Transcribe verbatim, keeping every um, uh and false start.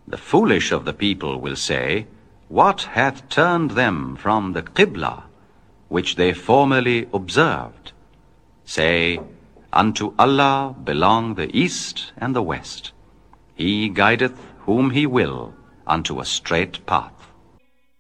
The foolish of the people will say, What hath turned them from the Qibla, which they formerly observed? Say, Unto Allah belong the east and the west. He guideth whom he will unto a straight path.